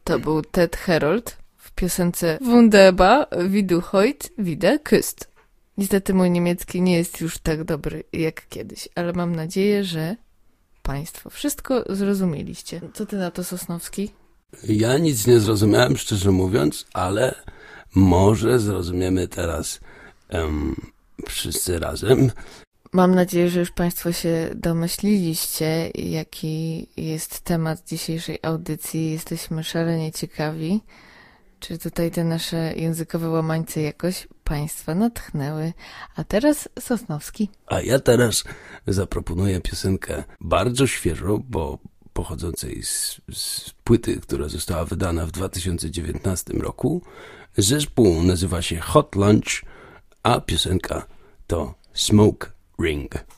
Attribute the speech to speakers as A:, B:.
A: To był Ted Herold w piosence Wunderbar, wie du heute wieder küsst. Niestety mój niemiecki nie jest już tak dobry jak kiedyś, ale mam nadzieję, że Państwo wszystko zrozumieliście. Co ty na to, Sosnowski?
B: Ja nic nie zrozumiałem, szczerze mówiąc, ale może zrozumiemy teraz wszyscy razem.
A: Mam nadzieję, że już Państwo się domyśliliście, jaki jest temat dzisiejszej audycji. Jesteśmy szalenie ciekawi, czy tutaj te nasze językowe łamańce jakoś Państwa natchnęły. A teraz Sosnowski.
B: A ja teraz zaproponuję piosenkę bardzo świeżą, bo pochodzącej z płyty, która została wydana w 2019 roku. Zespół nazywa się Hot Lunch, a piosenka to Smoke Ring.